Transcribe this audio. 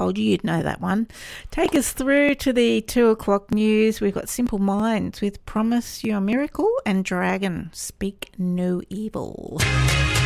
told you you'd know that one. Take us through to the 2 o'clock news. We've got Simple Minds with Promise You a Miracle and Dragon, Speak No Evil.